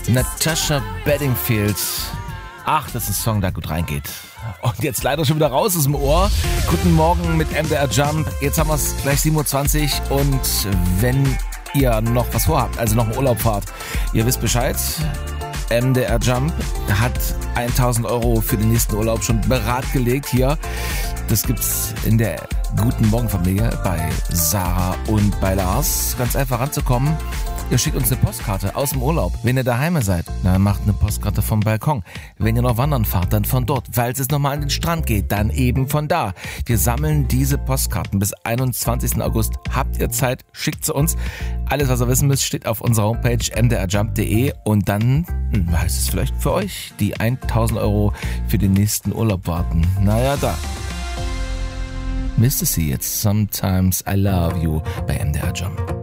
Natasha Bedingfield. Ach, das ist ein Song, der gut reingeht. Und jetzt leider schon wieder raus aus dem Ohr. Guten Morgen mit MDR Jump. Jetzt haben wir es gleich 7.20 Uhr. Und wenn ihr noch was vorhabt, also noch einen Urlaub fahrt, ihr wisst Bescheid. MDR Jump hat 1.000 Euro für den nächsten Urlaub schon bereitgelegt hier. Das gibt's in der Guten Morgen Familie bei Sarah und bei Lars. Ganz einfach ranzukommen. Ihr schickt uns eine Postkarte aus dem Urlaub. Wenn ihr daheim seid, dann macht eine Postkarte vom Balkon. Wenn ihr noch wandern fahrt, dann von dort. Falls es nochmal an den Strand geht, dann eben von da. Wir sammeln diese Postkarten bis 21. August. Habt ihr Zeit, schickt sie uns. Alles, was ihr wissen müsst, steht auf unserer Homepage mdrjump.de und dann heißt es vielleicht für euch, die 1.000 Euro für den nächsten Urlaub warten. Naja, da. Mr. C, jetzt Sometimes I Love You bei MDR Jump.